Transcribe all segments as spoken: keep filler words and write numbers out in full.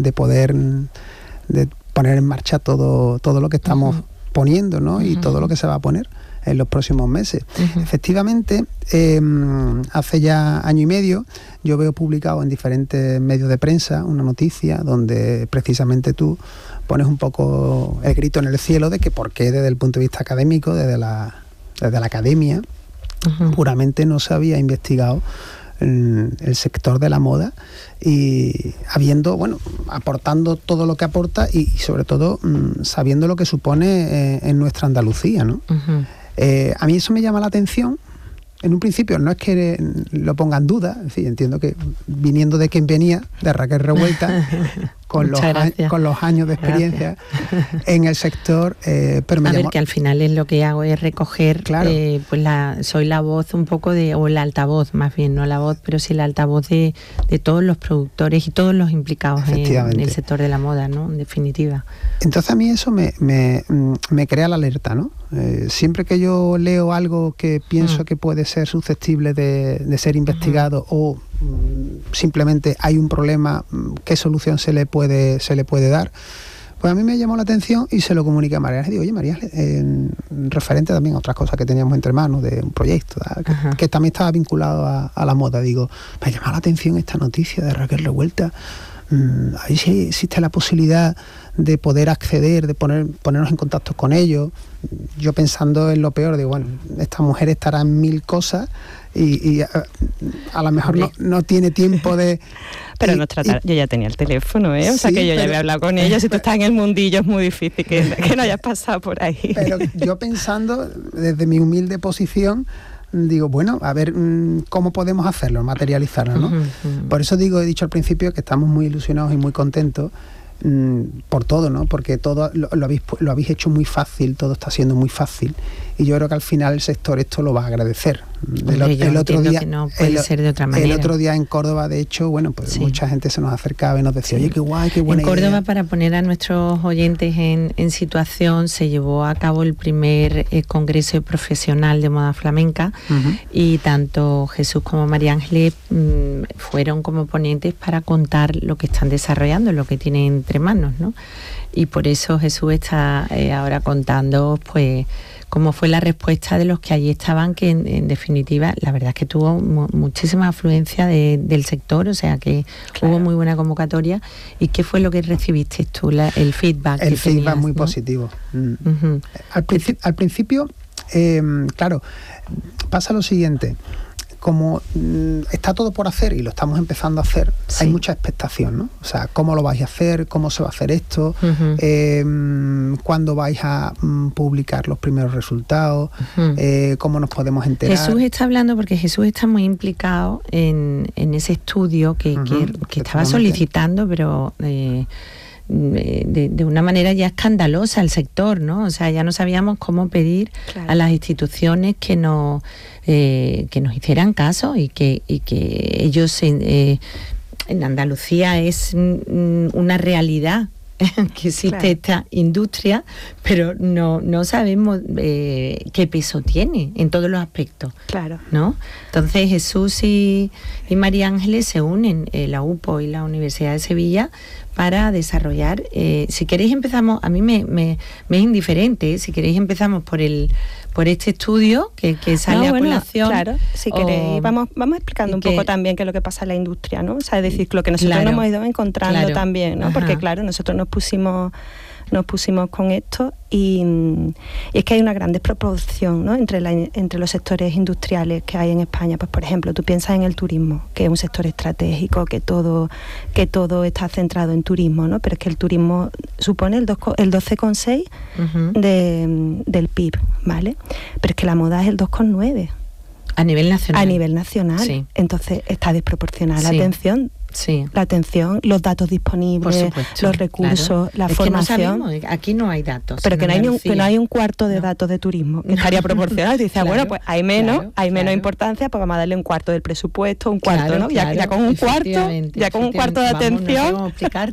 de poder de poner en marcha todo, todo lo que estamos uh-huh. poniendo, ¿no? Uh-huh. Y todo lo que se va a poner en los próximos meses. Uh-huh. Efectivamente, eh, hace ya año y medio yo veo publicado en diferentes medios de prensa una noticia donde precisamente tú pones un poco el grito en el cielo de que por qué desde el punto de vista académico, desde la, desde la academia, uh-huh. puramente no se había investigado el, el sector de la moda y habiendo, bueno, aportando todo lo que aporta y, y sobre todo mmm, sabiendo lo que supone eh, en nuestra Andalucía, ¿no? Uh-huh. Eh, a mí eso me llama la atención. En un principio no es que lo ponga en duda, en fin, entiendo que viniendo de quien venía, de Raquel Revuelta, con, los, a, con los años de experiencia gracias. En el sector, eh, pero me A llamó... ver, que al final es lo que hago es recoger, claro. eh, pues la, soy la voz un poco de, o la altavoz más bien, no la voz, pero sí la altavoz de, de todos los productores y todos los implicados en, en el sector de la moda, ¿no? En definitiva. Entonces a mí eso me, me, me crea la alerta, ¿no? Eh, siempre que yo leo algo que pienso mm. que puede ser susceptible de, de ser investigado uh-huh. o mm, simplemente hay un problema, ¿qué solución se le puede se le puede dar? Pues a mí me llamó la atención y se lo comuniqué a María. Digo, oye, María, eh, referente también a otras cosas que teníamos entre manos de un proyecto que, uh-huh. que también estaba vinculado a, a la moda. Digo, me llamó la atención esta noticia de Raquel Revuelta. Mm, ahí sí existe la posibilidad de poder acceder, de poner ponernos en contacto con ellos. Yo pensando en lo peor, digo, bueno, esta mujer estará en mil cosas y, y a, a lo mejor no, no tiene tiempo de... Pero y, nos trata, y, yo ya tenía el teléfono, ¿eh? O sí, sea que yo pero, ya había hablado con ella. Si tú estás en el mundillo es muy difícil que, que no hayas pasado por ahí. Pero yo pensando desde mi humilde posición, digo, bueno, a ver cómo podemos hacerlo, materializarlo, ¿no? Uh-huh, uh-huh. Por eso digo, he dicho al principio que estamos muy ilusionados y muy contentos mmm, por todo, ¿no? Porque todo lo, lo, habéis, lo habéis hecho muy fácil, todo está siendo muy fácil. Y yo creo que al final el sector esto lo va a agradecer. El, Hombre, el otro día, que no puede el, ser de otra manera. El otro día en Córdoba, de hecho, bueno, pues sí. mucha gente se nos acercaba y nos decía, sí. oye, qué guay, qué buena idea. En Córdoba, idea. Para poner a nuestros oyentes en, en situación, se llevó a cabo el primer eh, congreso profesional de moda flamenca uh-huh. y tanto Jesús como María Ángeles mmm, fueron como ponentes para contar lo que están desarrollando, lo que tienen entre manos, ¿no? Y por eso Jesús está eh, ahora contando, pues, cómo fue la respuesta de los que allí estaban, que en, en definitiva la verdad es que tuvo mu- muchísima afluencia de, del sector, o sea que claro. hubo muy buena convocatoria. ¿Y qué fue lo que recibiste tú, la, el feedback? El que feedback tenías, muy ¿no? positivo. Mm. Uh-huh. Al, princi- al principio, eh, claro, pasa lo siguiente. Como mmm, está todo por hacer y lo estamos empezando a hacer, sí. hay mucha expectación, ¿no? O sea, ¿cómo lo vais a hacer? ¿Cómo se va a hacer esto? Uh-huh. Eh, ¿Cuándo vais a mm, publicar los primeros resultados? Uh-huh. Eh, ¿Cómo nos podemos enterar? Jesús está hablando porque Jesús está muy implicado en, en ese estudio que, uh-huh. que, que estaba solicitando, pero... Eh, De, de una manera ya escandalosa el sector, ¿no? O sea, ya no sabíamos cómo pedir claro. a las instituciones que nos eh, que nos hicieran caso y que y que ellos eh, en Andalucía es mm, una realidad que existe claro. esta industria, pero no no sabemos eh, qué peso tiene en todos los aspectos, claro, ¿no? Entonces Jesús y, y María Ángeles se unen, eh, la U P O y la Universidad de Sevilla, para desarrollar, eh, si queréis empezamos, a mí me, me, me es indiferente, ¿eh? Si queréis empezamos por el por este estudio que, que sale no, a bueno, colación. Claro, si o, queréis, vamos, vamos explicando un que, poco también qué es lo que pasa en la industria, ¿no? O sea, es decir, lo que nosotros claro, nos hemos ido encontrando claro, también, ¿no? Ajá. Porque claro, nosotros nos pusimos nos pusimos con esto y, y es que hay una gran desproporción, ¿no? entre, la, entre los sectores industriales que hay en España. Pues por ejemplo, tú piensas en el turismo, que es un sector estratégico, que todo que todo está centrado en turismo, ¿no? Pero es que el turismo supone el, el doce coma seis uh-huh. de, del P I B, ¿vale? Pero es que la moda es el dos coma nueve. A nivel nacional. A nivel nacional. Sí. Entonces está desproporcionada sí. la atención. Sí. La atención, los datos disponibles, los recursos, claro. la es formación. Que no sabemos, aquí no hay datos. Pero que no, hay un, que no hay un cuarto de no. datos de turismo que estaría proporcional. Dice, claro, bueno, pues hay menos, claro, hay menos claro. importancia, pues vamos a darle un cuarto del presupuesto, un cuarto, claro, ¿no? Ya, claro, ya con un cuarto, ya con un cuarto de vamos, atención. No explicarte.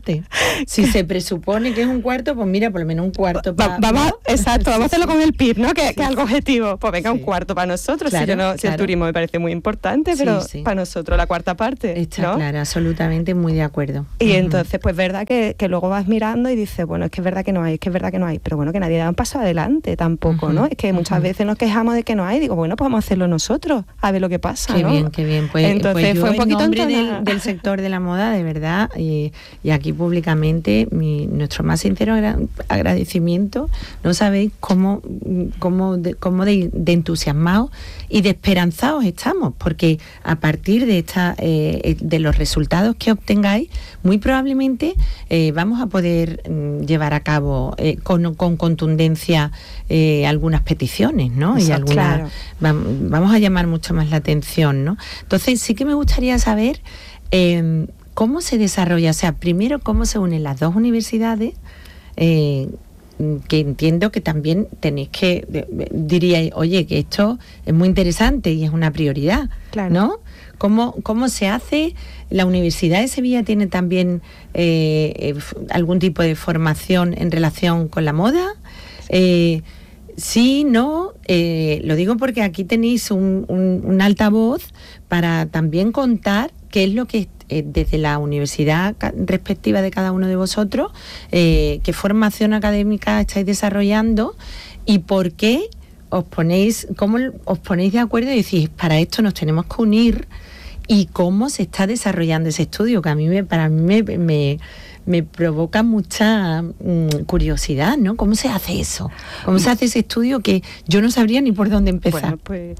si se presupone que es un cuarto, pues mira, por lo menos un cuarto para... Va, vamos, ¿no? Exacto, vamos a hacerlo con el P I B, ¿no? Que, sí, que es algo objetivo. Pues venga, sí, un cuarto para nosotros. Claro, si, yo no, si claro. el turismo me parece muy importante, pero sí, sí. para nosotros la cuarta parte, Está ¿no? claro, absolutamente muy de acuerdo. Y uh-huh. entonces, pues verdad que, que luego vas mirando y dices, bueno, es que es verdad que no hay, es que es verdad que no hay, pero bueno, que nadie da un paso adelante tampoco, uh-huh. ¿no? Es que muchas uh-huh. veces nos quejamos de que no hay, digo, bueno, pues vamos a hacerlo nosotros, a ver lo que pasa, Qué ¿no? bien, qué bien. Pues, entonces pues yo fue un poquito en nombre del, del sector de la moda, de verdad, y, y aquí públicamente, mi, nuestro más sincero agra- agradecimiento. No sabéis cómo, cómo, de, cómo de, de entusiasmados y de esperanzados estamos, porque a partir de esta, eh, de los resultados que obtengáis, muy probablemente eh, vamos a poder mm, llevar a cabo eh, con, con contundencia eh, algunas peticiones, ¿no? Eso, y algunas claro. va, vamos a llamar mucho más la atención, ¿no? Entonces sí que me gustaría saber eh, cómo se desarrolla, o sea, primero cómo se unen las dos universidades, eh, que entiendo que también tenéis que, diríais, oye, que esto es muy interesante y es una prioridad, claro. ¿no? ¿Cómo, ¿Cómo se hace? ¿La Universidad de Sevilla tiene también eh, eh, algún tipo de formación en relación con la moda? Eh, sí, no, eh, lo digo porque aquí tenéis un, un, un altavoz para también contar qué es lo que eh, desde la universidad respectiva de cada uno de vosotros, eh, qué formación académica estáis desarrollando y por qué os ponéis, cómo os ponéis de acuerdo y decís, para esto nos tenemos que unir, y cómo se está desarrollando ese estudio, que a mí me, para mí me, me, me provoca mucha mmm, curiosidad, ¿no? ¿Cómo se hace eso? ¿Cómo se hace ese estudio que yo no sabría ni por dónde empezar? Bueno, pues,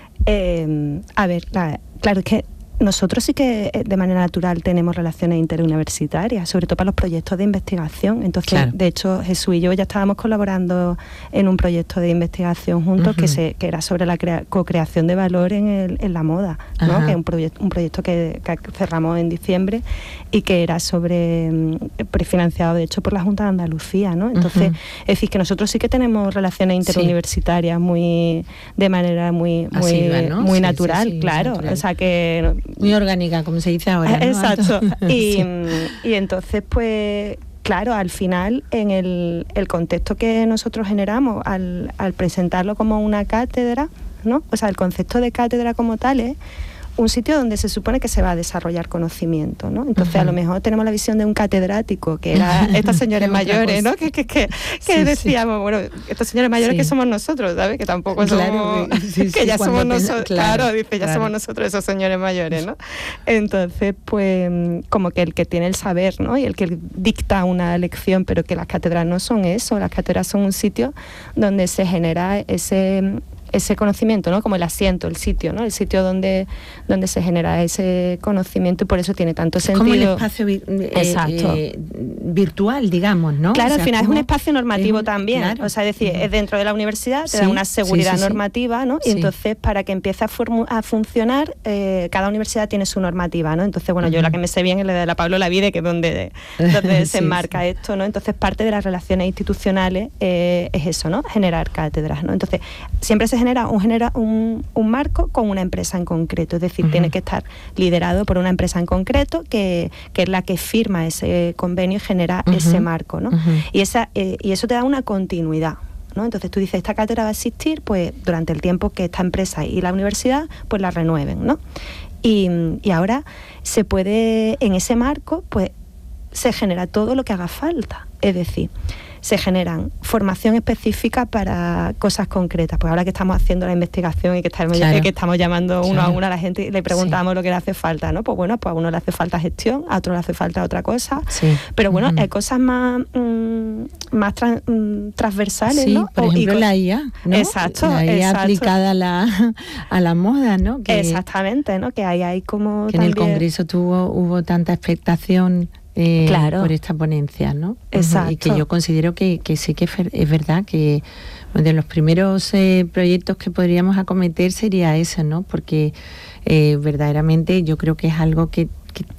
eh, a ver, la, claro, es que nosotros sí que de manera natural tenemos relaciones interuniversitarias, sobre todo para los proyectos de investigación. Entonces, claro. de hecho, Jesús y yo ya estábamos colaborando en un proyecto de investigación juntos uh-huh. que se que era sobre la crea- co-creación de valor en, el, en la moda, ¿no? Uh-huh. Que es un, proye- un proyecto que, que cerramos en diciembre y que era sobre prefinanciado, de hecho, por la Junta de Andalucía, ¿no? Entonces, uh-huh. es decir, que nosotros sí que tenemos relaciones interuniversitarias sí. muy de manera muy muy, Asidua, ¿no? muy sí, natural, sí, sí, claro. natural. O sea que muy orgánica, como se dice ahora, ¿no? Exacto. Y, sí. y entonces, pues, claro, al final, en el, el contexto que nosotros generamos, al, al presentarlo como una cátedra, ¿no? O sea, el concepto de cátedra como tal es un sitio donde se supone que se va a desarrollar conocimiento, ¿no? Entonces, uh-huh. a lo mejor tenemos la visión de un catedrático, que era estas señores mayores, ¿no? Que, que, que, que sí, decíamos, sí. bueno, estos señores mayores sí. que somos nosotros, ¿sabes? Que tampoco claro, somos... Sí, sí, que ya somos nosotros, claro, claro, dice, ya claro. somos nosotros esos señores mayores, ¿no? Entonces, pues, como que el que tiene el saber, ¿no? Y el que dicta una lección, pero que las cátedras no son eso, las cátedras son un sitio donde se genera ese... ese conocimiento, ¿no? Como el asiento, el sitio, ¿no? El sitio donde, donde se genera ese conocimiento y por eso tiene tanto sentido. Como el espacio vi- eh, eh, virtual, digamos, ¿no? Claro, o sea, al final es un espacio normativo un, también, claro. o sea, es decir, uh-huh. es dentro de la universidad, te sí, da una seguridad sí, sí, normativa, ¿no? Sí. Y entonces, para que empiece a, formu- a funcionar, eh, cada universidad tiene su normativa, ¿no? Entonces, bueno, uh-huh. yo la que me sé bien es la de la Pablo Lavide, que es donde, donde sí, se enmarca sí. esto, ¿no? Entonces, parte de las relaciones institucionales eh, es eso, ¿no? Generar cátedras, ¿no? Entonces, siempre se genera un genera Un, un marco con una empresa en concreto, es decir, uh-huh. tiene que estar liderado por una empresa en concreto que, que es la que firma ese convenio y genera uh-huh. ese marco, ¿no? Uh-huh. Y, esa, eh, y eso te da una continuidad, ¿no? Entonces tú dices, esta cátedra va a existir pues durante el tiempo que esta empresa y la universidad pues la renueven, ¿no? Y, y ahora se puede, en ese marco, pues se genera todo lo que haga falta, es decir, se generan formación específica para cosas concretas. Pues ahora que estamos haciendo la investigación y que estamos, claro. que estamos llamando uno claro. a uno a la gente y le preguntamos sí. lo que le hace falta, ¿no? Pues bueno, pues a uno le hace falta gestión, a otro le hace falta otra cosa. Sí. Pero bueno, uh-huh. hay cosas más, mmm, más tra- mmm, transversales, sí, ¿no? Por o, ejemplo, co- la I A, ¿no? Exacto. La I A exacto. aplicada a la, a la moda, ¿no? Que, Exactamente, ¿no? Que ahí hay como que también... en el Congreso tuvo, hubo tanta expectación Eh, claro. por esta ponencia, ¿no? Exacto. Y que yo considero que, que sí que es verdad que de los primeros eh, proyectos que podríamos acometer sería ese, ¿no? Porque eh, verdaderamente yo creo que es algo que, que,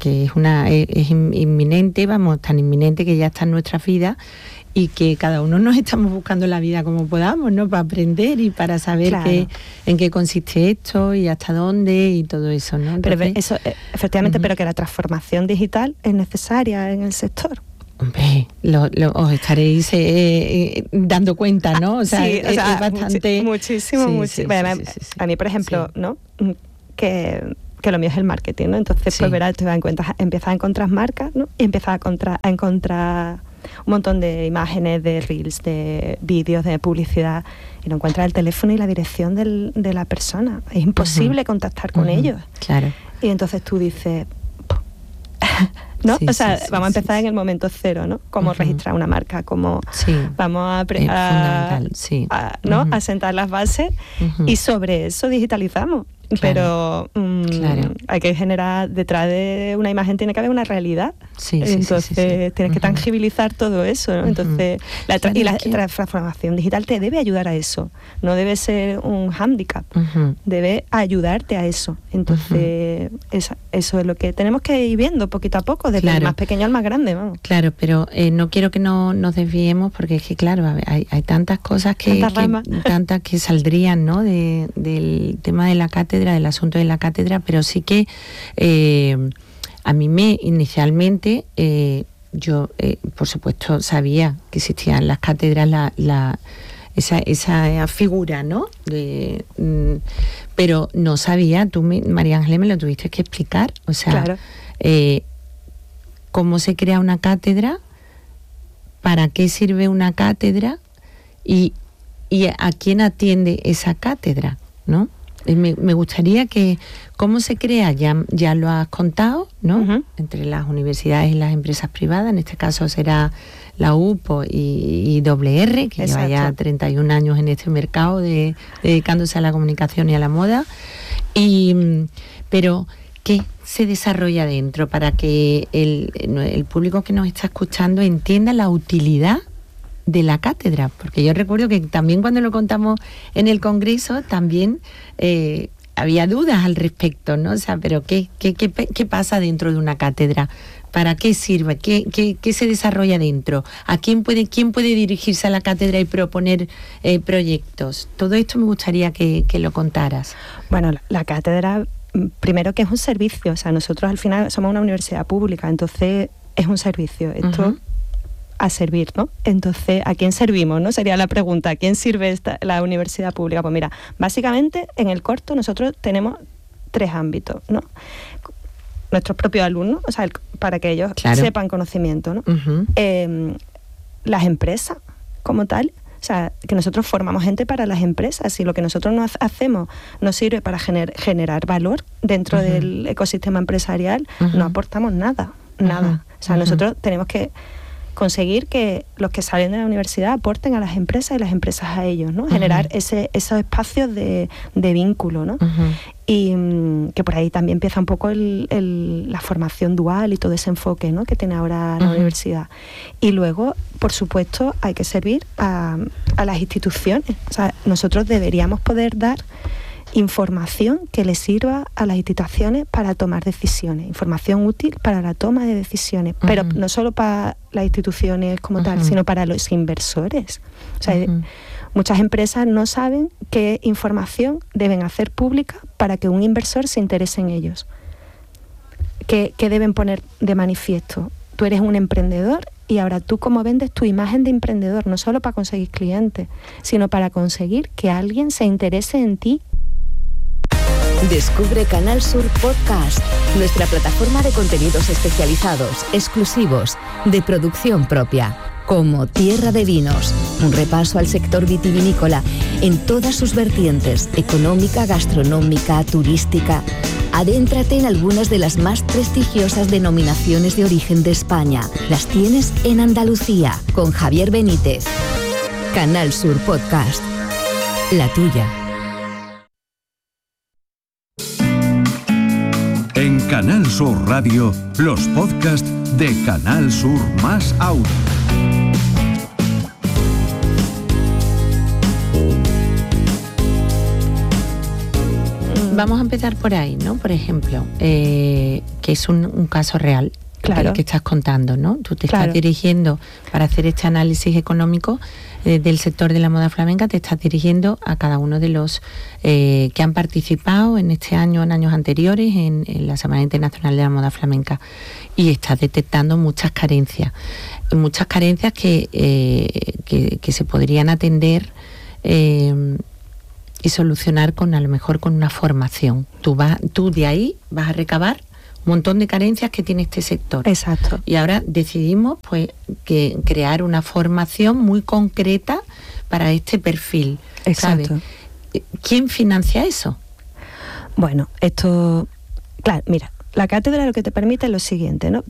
que es una es, es inminente, vamos, tan inminente que ya está en nuestra vida, y que cada uno nos estamos buscando la vida como podamos, ¿no? Para aprender y para saber claro. qué, en qué consiste esto y hasta dónde y todo eso, ¿no? Entonces, pero eso, efectivamente, uh-huh. pero que la transformación digital es necesaria en el sector. Hombre, lo, lo, os estaréis eh, eh, dando cuenta, ¿no? O sea, sí, es, o sea es bastante... Muchi- muchísimo, sí, muchísimo. Sí, bueno, sí, sí, sí, a mí, por ejemplo, sí. ¿no? Que... que lo mío es el marketing, ¿no? Entonces, sí. pues verás, te vas a encontrar, empiezas a encontrar marcas, ¿no? Y empiezas a, contra, a encontrar un montón de imágenes, de reels, de vídeos, de publicidad, y no encuentras el teléfono y la dirección del, de la persona. Es imposible uh-huh. contactar con uh-huh. ellos. Claro. Y entonces tú dices... ¿no? Sí, o sea, sí, sí, vamos a empezar sí, en el momento cero, ¿no? Cómo uh-huh. registrar una marca, cómo sí. vamos a, pre- a, sí. a, ¿no? uh-huh. a sentar las bases uh-huh. y sobre eso digitalizamos. Claro. Pero um, claro. hay que generar, detrás de una imagen tiene que haber una realidad. Sí, Entonces sí, sí, sí, sí. tienes uh-huh. que tangibilizar todo eso, ¿no? Uh-huh. Entonces, la tra- y la que... transformación digital te debe ayudar a eso. No debe ser un hándicap. Uh-huh. Debe ayudarte a eso. Entonces, uh-huh. esa, eso es lo que tenemos que ir viendo poquito a poco, desde claro. el más pequeño al más grande, vamos. Claro, pero eh, no quiero que no nos desviemos, porque es que, claro, a ver, hay, hay tantas cosas que, tantas, que, tantas que saldrían, ¿no? De, del tema de la cátedra, del asunto de la cátedra, pero sí que eh, a mí me inicialmente eh, yo eh, por supuesto sabía que existían las cátedras, la, la esa, esa figura, ¿no? De, mm, pero no sabía, tú me, María Ángeles, me lo tuviste que explicar, o sea, claro. eh, cómo se crea una cátedra, para qué sirve una cátedra y, y a quién atiende esa cátedra, ¿no? Me, me gustaría que, ¿cómo se crea? Ya, ya lo has contado, ¿no? Uh-huh. Entre las universidades y las empresas privadas, en este caso será la U P O y, y doble erre, que Exacto. lleva ya treinta y un años en este mercado de, dedicándose a la comunicación y a la moda. Y, pero, ¿qué se desarrolla dentro para que el, el público que nos está escuchando entienda la utilidad de la cátedra? Porque yo recuerdo que también cuando lo contamos en el congreso también eh, había dudas al respecto, ¿no? O sea, pero ¿qué, qué, qué, qué pasa dentro de una cátedra? ¿Para qué sirve? ¿Qué, qué, qué se desarrolla dentro? ¿A quién puede, quién puede dirigirse a la cátedra y proponer eh, proyectos? Todo esto me gustaría que, que lo contaras. Bueno, la, la cátedra, primero que es un servicio, o sea, nosotros al final somos una universidad pública, entonces es un servicio. Esto... Uh-huh. a servir, ¿no? Entonces, ¿a quién servimos, no? Sería la pregunta, ¿a quién sirve esta, la universidad pública? Pues mira, básicamente en el corto nosotros tenemos tres ámbitos, ¿no? Nuestros propios alumnos, o sea, el, para que ellos claro. sepan conocimiento, ¿no? Uh-huh. Eh, las empresas como tal, o sea, que nosotros formamos gente para las empresas, y lo que nosotros nos hacemos nos sirve para gener, generar valor dentro uh-huh. del ecosistema empresarial, uh-huh. no aportamos nada, nada. Uh-huh. O sea, uh-huh. nosotros tenemos que conseguir que los que salen de la universidad aporten a las empresas y las empresas a ellos, ¿no? Uh-huh. Generar ese, esos espacios de, de vínculo, ¿no? Uh-huh. Y um, que por ahí también empieza un poco el, el, la formación dual y todo ese enfoque, ¿no? Que tiene ahora la uh-huh. universidad. Y luego, por supuesto, hay que servir a, a las instituciones. O sea, nosotros deberíamos poder dar información que le sirva a las instituciones para tomar decisiones, información útil para la toma de decisiones, uh-huh. pero no solo para las instituciones como uh-huh. tal, sino para los inversores. O sea, uh-huh. muchas empresas no saben qué información deben hacer pública para que un inversor se interese en ellos. ¿Qué, qué deben poner de manifiesto? Tú eres un emprendedor y ahora tú cómo vendes tu imagen de emprendedor, no solo para conseguir clientes, sino para conseguir que alguien se interese en ti. Descubre Canal Sur Podcast, nuestra plataforma de contenidos especializados, exclusivos, de producción propia, como Tierra de Vinos, un repaso al sector vitivinícola en todas sus vertientes, económica, gastronómica, turística. Adéntrate en algunas de las más prestigiosas denominaciones de origen de España. Las tienes en Andalucía, con Javier Benítez. Canal Sur Podcast, la tuya. En Canal Sur Radio, los podcasts de Canal Sur más Audio. vamos a empezar por ahí, ¿no? Por ejemplo, eh, que es un, un caso real. Claro. Que, que estás contando, ¿no? Tú te claro. estás dirigiendo para hacer este análisis económico eh, del sector de la moda flamenca, te estás dirigiendo a cada uno de los eh, que han participado en este año, en años anteriores, en, en la Semana Internacional de la Moda Flamenca, y estás detectando muchas carencias, muchas carencias que, eh, que, que se podrían atender eh, y solucionar con, a lo mejor, con una formación. Tú vas, tú de ahí vas a recabar un montón de carencias que tiene este sector. Exacto. Y ahora decidimos pues que crear una formación muy concreta para este perfil. Exacto. ¿Sabes? ¿Quién financia eso? Bueno, esto, claro, mira, la cátedra lo que te permite es lo siguiente, ¿no?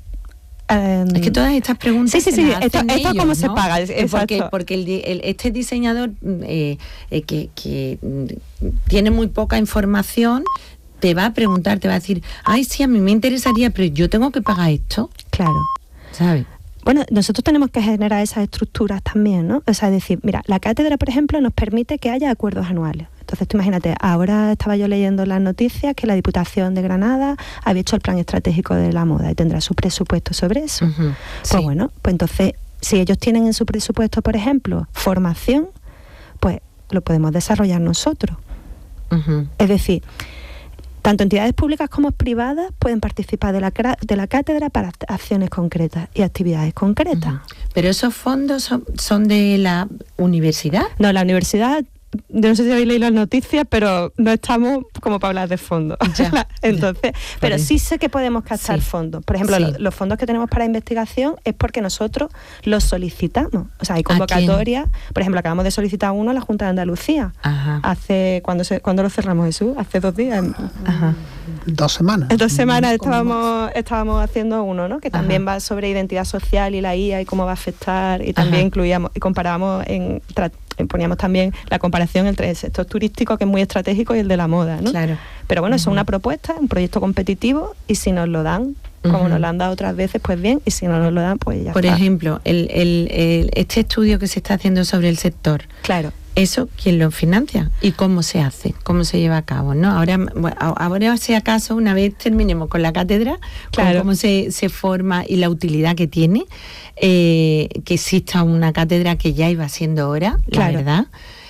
Um, es que todas estas preguntas sí, sí, sí, esto, esto ellos, cómo ¿no? se paga, exacto. Porque, porque el, el, este diseñador eh, eh, que, que tiene muy poca información te va a preguntar, te va a decir, ay, sí, a mí me interesaría, pero yo tengo que pagar esto. Claro. ¿Sabes? Bueno, nosotros tenemos que generar esas estructuras también, ¿no? O sea, es decir, mira, la cátedra, por ejemplo, nos permite que haya acuerdos anuales. Entonces, tú imagínate, ahora estaba yo leyendo las noticias que la Diputación de Granada había hecho el plan estratégico de la moda y tendrá su presupuesto sobre eso. Uh-huh. Pues sí. Bueno, pues entonces, si ellos tienen en su presupuesto, por ejemplo, formación, pues lo podemos desarrollar nosotros. Uh-huh. Es decir, tanto entidades públicas como privadas pueden participar de la, de la cátedra para acciones concretas y actividades concretas. Uh-huh. ¿Pero esos fondos son, son de la universidad? No, la universidad, yo no sé si habéis leído las noticias, pero no estamos como para hablar de fondos. Ya, Entonces, ya. Pero sí sé que podemos captar sí. fondos. Por ejemplo, sí. los, los fondos que tenemos para investigación es porque nosotros los solicitamos. O sea, hay convocatorias. Por ejemplo, acabamos de solicitar uno a la Junta de Andalucía. Ajá. Hace, ¿cuándo, se, ¿cuándo lo cerramos, Jesús? Hace dos días. Ajá. Dos semanas. En dos semanas estábamos, estábamos haciendo uno, ¿no? Que también Ajá. va sobre identidad social y la I A y cómo va a afectar. Y también Ajá. incluíamos y comparábamos en poníamos también la comparación entre el sector turístico, que es muy estratégico, y el de la moda, ¿no? Claro. Pero bueno, uh-huh. eso es una propuesta, un proyecto competitivo, y si nos lo dan, como uh-huh. nos lo han dado otras veces, pues bien, y si no nos lo dan, pues ya Por está. ejemplo, el, el, el, este estudio que se está haciendo sobre el sector, claro. ¿eso quién lo financia? ¿Y cómo se hace? ¿Cómo se lleva a cabo? ¿No? Ahora, bueno, ahora si acaso, una vez terminemos con la cátedra, claro. con cómo se, se forma y la utilidad que tiene, eh, que exista una cátedra que ya iba siendo hora, claro. la verdad.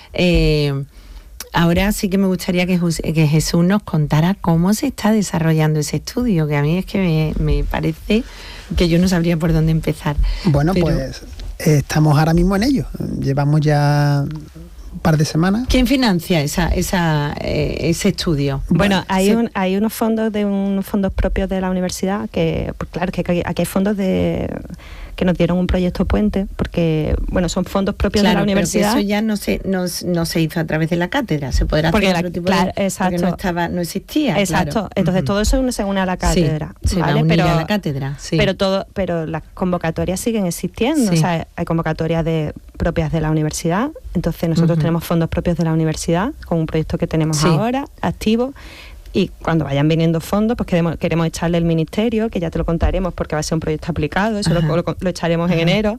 Eh, ahora sí que me gustaría que, que Jesús nos contara cómo se está desarrollando ese estudio, que a mí es que me, me parece que yo no sabría por dónde empezar. Bueno, Pero, pues eh, estamos ahora mismo en ello. Llevamos ya un par de semanas. ¿Quién financia esa, esa, eh, ese estudio? Bueno, bueno hay, sí. un, hay unos fondos de unos fondos propios de la universidad, que pues claro, que aquí, aquí hay fondos de que nos dieron un proyecto puente, porque bueno, son fondos propios claro, de la universidad. Pero eso ya no se, no, no se hizo a través de la cátedra, se podrá porque hacer la, otro tipo claro, de, exacto. porque no estaba, no existía. Exacto. Claro. Entonces uh-huh. todo eso se une a la cátedra. Sí, se ¿vale? va a unir pero, a la cátedra. Sí. Pero todo, pero las convocatorias siguen existiendo. Sí. O sea, hay convocatorias de propias de la universidad. Entonces nosotros uh-huh. tenemos fondos propios de la universidad con un proyecto que tenemos sí. ahora activo. Y cuando vayan viniendo fondos, pues queremos, queremos echarle el ministerio, que ya te lo contaremos porque va a ser un proyecto aplicado, eso lo, lo, lo echaremos Ajá. en enero.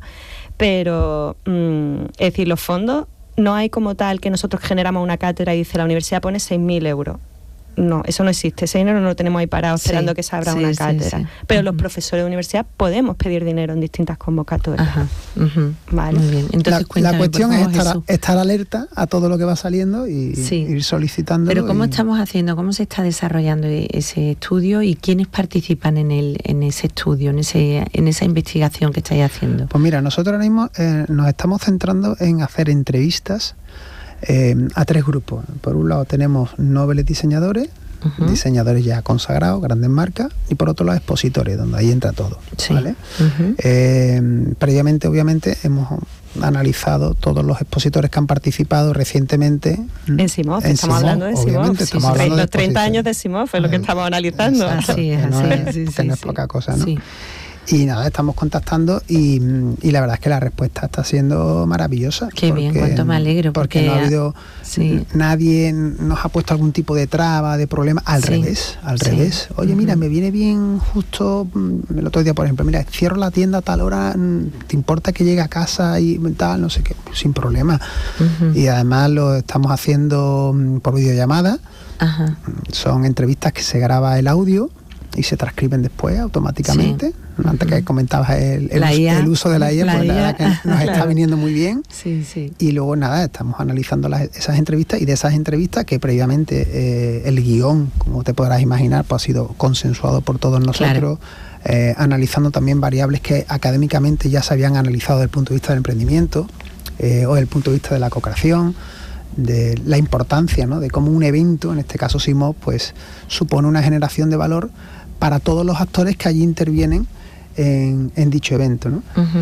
Pero, mmm, es decir, los fondos, no hay como tal que nosotros generamos una cátedra y dice la universidad pone seis mil euros. No, eso no existe. Ese dinero no lo tenemos ahí parado sí, esperando que se abra sí, una cátedra. Sí, sí. Pero uh-huh. los profesores de universidad podemos pedir dinero en distintas convocatorias. Ajá. Uh-huh. Vale. Muy bien. Entonces, la, la cuestión favor, es estar, estar alerta a todo lo que va saliendo y sí. ir solicitando. Pero ¿cómo y... estamos haciendo? ¿Cómo se está desarrollando ese estudio y quiénes participan en el en ese estudio, en ese en esa investigación que estáis haciendo? Pues mira, nosotros ahora mismo eh, nos estamos centrando en hacer entrevistas eh, a tres grupos. Por un lado tenemos nobles diseñadores, uh-huh. diseñadores ya consagrados, grandes marcas, y por otro lado expositores, donde ahí entra todo. Sí. ¿Vale? Uh-huh. Eh, previamente, obviamente, hemos analizado todos los expositores que han participado recientemente en Simov, estamos hablando de Simov, sí, estamos hablando los treinta años de Simov fue lo que estamos analizando. Así es, no así es, es, sí, que sí, no es sí. poca cosa, ¿no? Sí. Y nada, estamos contactando y, y la verdad es que la respuesta está siendo maravillosa. Qué porque, bien, cuánto me alegro. Porque, porque no ha habido, sí. nadie nos ha puesto algún tipo de traba, de problema, al sí. revés, al sí. revés. Oye, uh-huh. mira, me viene bien justo el otro día, por ejemplo, mira, cierro la tienda a tal hora, ¿te importa que llegue a casa y tal? No sé qué, sin problema. Uh-huh. Y además lo estamos haciendo por videollamada. Uh-huh. Son entrevistas que se graba el audio y se transcriben después automáticamente. Sí. Antes uh-huh. que comentabas el, el, uso, el uso de la I A, la pues I A. La verdad que nos claro. está viniendo muy bien. Sí, sí. Y luego nada, estamos analizando las, esas entrevistas, y de esas entrevistas que previamente eh, el guión, como te podrás imaginar, pues ha sido consensuado por todos nosotros, claro. eh, analizando también variables que académicamente ya se habían analizado desde el punto de vista del emprendimiento eh, o desde el punto de vista de la co-creación, de la importancia, ¿no?, de cómo un evento, en este caso SIMOV, pues supone una generación de valor para todos los actores que allí intervienen en, en dicho evento, ¿no? Uh-huh.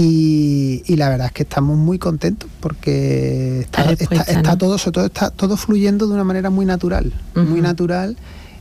y, y la verdad es que estamos muy contentos porque está, está, está ¿no? todo, sobre todo está todo fluyendo de una manera muy natural, uh-huh. muy natural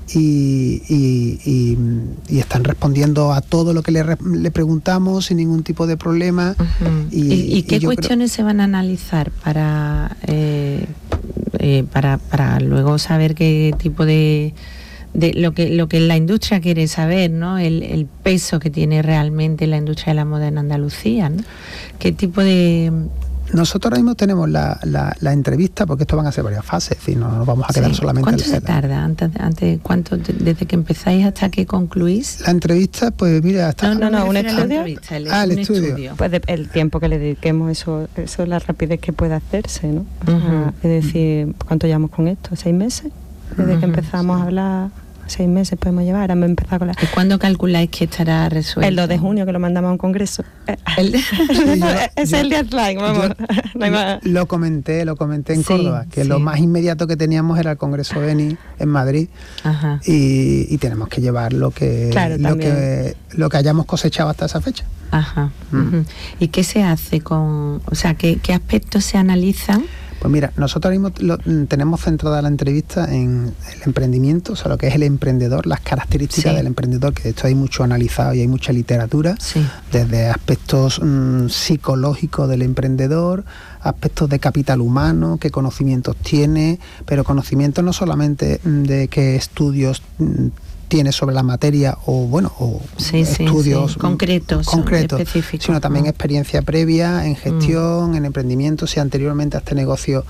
y, y, y, y están respondiendo a todo lo que le, le preguntamos sin ningún tipo de problema. Uh-huh. y, ¿Y, y qué y cuestiones creo... se van a analizar para, eh, eh, para, para luego saber qué tipo de... de lo que lo que la industria quiere saber, ¿no? El, el peso que tiene realmente la industria de la moda en Andalucía, ¿no? ¿Qué tipo de...? Nosotros ahora mismo tenemos la, la, la entrevista, porque esto van a ser varias fases, es decir, no nos vamos a quedar sí. solamente... ¿Cuánto se tarda? Antes, antes, ¿cuánto, desde que empezáis hasta que concluís? La entrevista, pues mira, hasta... No, no, no, un estudio. El, ah, el un estudio. estudio. Pues de, el tiempo que le dediquemos, eso, eso es la rapidez que puede hacerse, ¿no? O sea, uh-huh. Es decir, ¿cuánto llevamos con esto? ¿Seis meses? Desde uh-huh. que empezamos sí. a hablar... Seis meses podemos llevar, ahora hemos empezado con la... ¿Y cuándo calculáis que estará resuelto? El dos de junio, que lo mandamos a un congreso. El... sí, yo, es yo, el deadline, vamos. Yo, no hay más. Lo comenté, lo comenté en sí, Córdoba, que sí. lo más inmediato que teníamos era el Congreso Beni en Madrid. Ajá. Y, y tenemos que llevar lo que, claro, lo que lo que hayamos cosechado hasta esa fecha. Ajá. Mm. Uh-huh. ¿Y qué se hace con...? O sea, ¿qué, qué aspectos se analizan? Pues mira, nosotros mismo lo, tenemos centrada la entrevista en el emprendimiento, o sea, lo que es el emprendedor, las características sí. del emprendedor, que de esto hay mucho analizado y hay mucha literatura, sí. desde aspectos mmm, psicológicos del emprendedor, aspectos de capital humano, qué conocimientos tiene, pero conocimientos no solamente de qué estudios mmm, tiene sobre la materia o bueno o sí, estudios sí, sí. concretos, concretos específicos, sino también experiencia previa en gestión, mm. en emprendimiento, si anteriormente a este negocio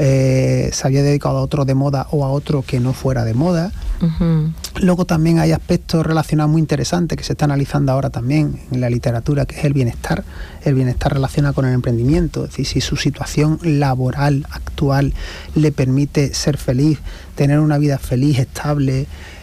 eh, se había dedicado a otro de moda o a otro que no fuera de moda. Uh-huh. Luego también hay aspectos relacionados muy interesantes que se está analizando ahora también en la literatura, que es el bienestar, el bienestar relacionado con el emprendimiento, es decir, si su situación laboral actual le permite ser feliz, tener una vida feliz, estable.